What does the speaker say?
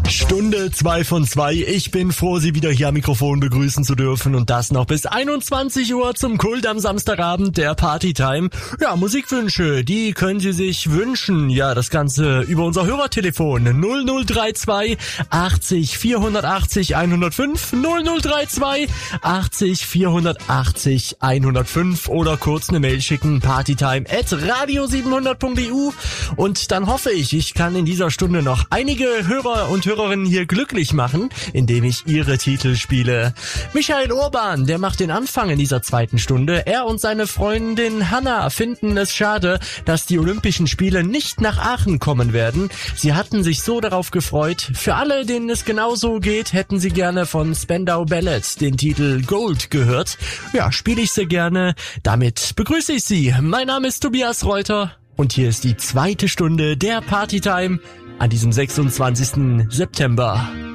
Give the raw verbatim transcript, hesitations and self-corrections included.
Stunde zwei von zwei. Ich bin froh, Sie wieder hier am Mikrofon begrüßen zu dürfen und das noch bis einundzwanzig Uhr zum Kult am Samstagabend, der Partytime. Ja, Musikwünsche, die können Sie sich wünschen. Ja, das Ganze über unser Hörertelefon null null drei zwei achtzig vierhundertachtzig hundertfünf null null drei zwei achtzig vierhundertachtzig hundertfünf oder kurz eine Mail schicken, partytime at radio siebenhundert punkt e u, und dann hoffe ich, ich kann in dieser Stunde noch einige Hörer und Hörerinnen hier glücklich machen, indem ich ihre Titel spiele. Michael Urban, der macht den Anfang in dieser zweiten Stunde. Er und seine Freundin Hanna finden es schade, dass die Olympischen Spiele nicht nach Aachen kommen werden. Sie hatten sich so darauf gefreut. Für alle, denen es genauso geht, hätten sie gerne von Spandau Ballet den Titel Gold gehört. Ja, spiele ich sehr gerne. Damit begrüße ich Sie. Mein Name ist Tobias Reuter und hier ist die zweite Stunde der Partytime an diesem sechsundzwanzigsten September.